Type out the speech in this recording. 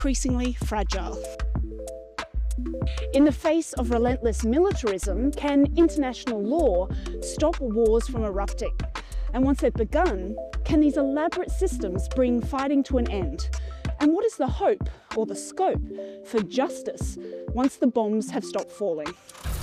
increasingly fragile. In the face of relentless militarism, can international law stop wars from erupting? And once they've begun, can these elaborate systems bring fighting to an end? And what is the hope or the scope for justice once the bombs have stopped falling?